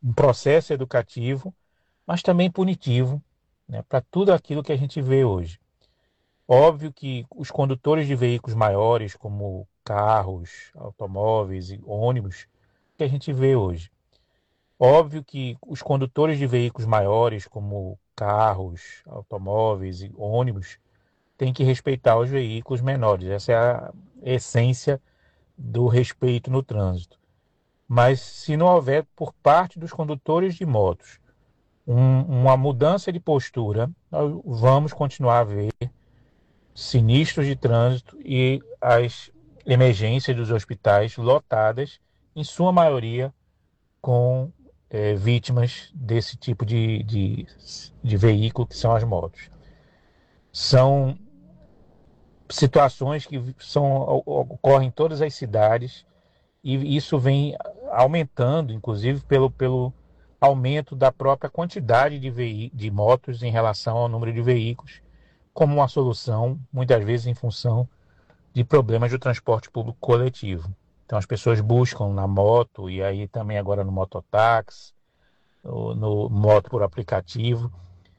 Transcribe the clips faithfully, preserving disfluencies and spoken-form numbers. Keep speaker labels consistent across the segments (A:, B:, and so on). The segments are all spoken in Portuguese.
A: um processo educativo, mas também punitivo, né, para tudo aquilo que a gente vê hoje. Óbvio que os condutores de veículos maiores, como carros, automóveis e ônibus, que a gente vê hoje. Óbvio que os condutores de veículos maiores, como carros, automóveis e ônibus, têm que respeitar os veículos menores. Essa é a essência do respeito no trânsito. Mas se não houver por parte dos condutores de motos um, uma mudança de postura, nós vamos continuar a ver sinistros de trânsito e as emergências dos hospitais lotadas, em sua maioria com é, vítimas desse tipo de, de, de veículo que são as motos. São situações que são, ocorrem em todas as cidades e isso vem aumentando, inclusive pelo, pelo aumento da própria quantidade de, veí- de motos em relação ao número de veículos, como uma solução, muitas vezes em função de problemas do transporte público coletivo. Então as pessoas buscam na moto, e aí também agora no mototáxi, no, no moto por aplicativo,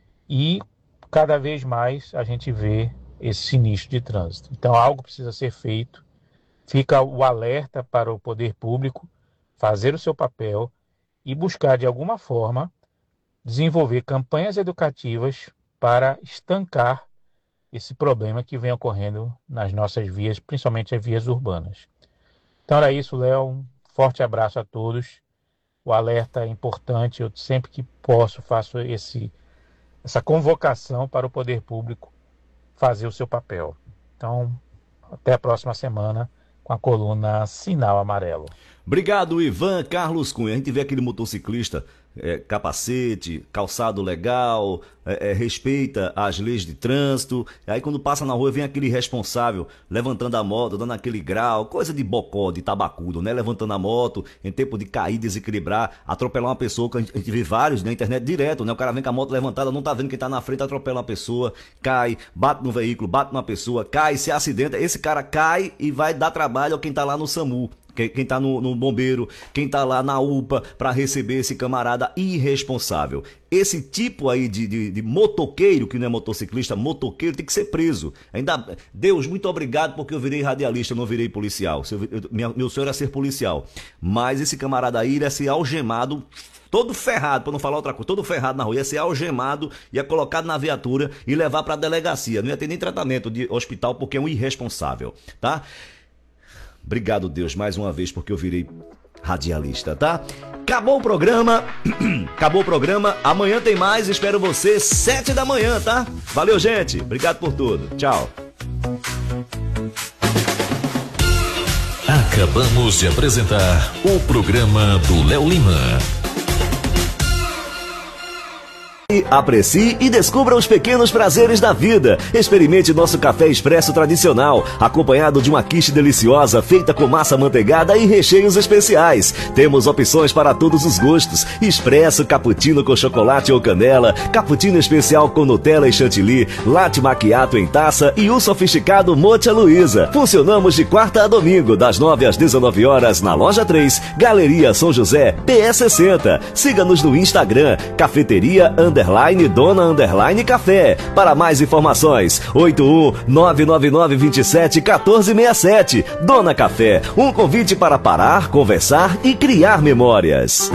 A: e cada vez mais a gente vê esse sinistro de trânsito. Então algo precisa ser feito, fica o alerta para o poder público fazer o seu papel e buscar de alguma forma desenvolver campanhas educativas para estancar esse problema que vem ocorrendo nas nossas vias, principalmente as vias urbanas. Então era isso, Léo. Um forte abraço a todos. O alerta é importante. Eu sempre que posso faço esse, essa convocação para o poder público fazer o seu papel. Então, até a próxima semana com a coluna Sinal Amarelo.
B: Obrigado, Ivan Carlos Cunha. A gente vê aquele motociclista, é, capacete, calçado legal, é, é, respeita as leis de trânsito. Aí quando passa na rua vem aquele responsável levantando a moto, dando aquele grau, coisa de bocó, de tabacudo, né? Levantando a moto em tempo de cair, desequilibrar, atropelar uma pessoa, que a gente, a gente vê vários na internet direto, né? O cara vem com a moto levantada, não tá vendo quem tá na frente, atropela uma pessoa, cai, bate no veículo, bate numa pessoa, cai, se acidenta. Esse cara cai e vai dar trabalho a quem tá lá no SAMU. Quem tá no, no bombeiro, quem tá lá na U P A para receber esse camarada irresponsável. Esse tipo aí de, de, de motoqueiro, que não é motociclista, motoqueiro, tem que ser preso. Ainda, Deus, muito obrigado porque eu virei radialista, eu não virei policial. Eu, eu, meu, meu sonho era ser policial. Mas esse camarada aí ia ser algemado, todo ferrado, para não falar outra coisa, todo ferrado na rua, ia ser algemado, ia colocado na viatura e levar para a delegacia. Não ia ter nem tratamento de hospital porque é um irresponsável, tá? Obrigado, Deus, mais uma vez, porque eu virei radialista, tá? Acabou o programa. Acabou o programa. Amanhã tem mais. Espero você, sete da manhã, tá? Valeu, gente. Obrigado por tudo. Tchau.
C: Acabamos de apresentar o programa do Léo Lima.
B: Aprecie e descubra os pequenos prazeres da vida. Experimente nosso café expresso tradicional, acompanhado de uma quiche deliciosa feita com massa manteigada e recheios especiais. Temos opções para todos os gostos: expresso, cappuccino com chocolate ou canela, cappuccino especial com Nutella e chantilly, latte macchiato em taça e o sofisticado Mocha Luiza. Funcionamos de quarta a domingo, das nove às dezenove horas, na Loja três, Galeria São José, P E sessenta. Siga-nos no Instagram, Cafeteria Underline Dona Underline Café. Para mais informações, oito um nove nove nove dois sete um quatro seis sete. Dona Café, um convite para parar, conversar e criar memórias.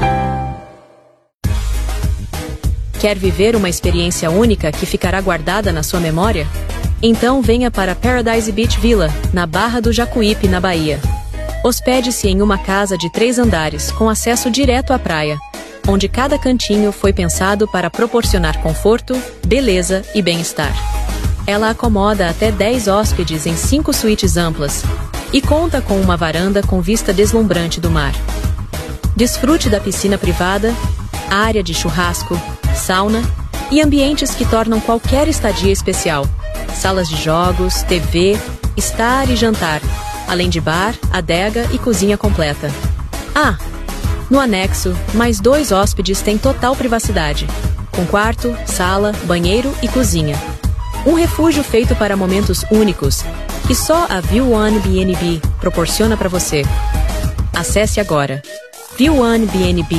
D: Quer viver uma experiência única que ficará guardada na sua memória? Então venha para Paradise Beach Villa, na Barra do Jacuípe, na Bahia. Hospede-se em uma casa de três andares, com acesso direto à praia, onde cada cantinho foi pensado para proporcionar conforto, beleza e bem-estar. Ela acomoda até dez hóspedes em cinco suítes amplas e conta com uma varanda com vista deslumbrante do mar. Desfrute da piscina privada, área de churrasco, sauna e ambientes que tornam qualquer estadia especial. Salas de jogos, T V, estar e jantar, além de bar, adega e cozinha completa. Ah! No anexo, mais dois hóspedes têm total privacidade, com quarto, sala, banheiro e cozinha. Um refúgio feito para momentos únicos, que só a View One B and B proporciona para você. Acesse agora view one b n b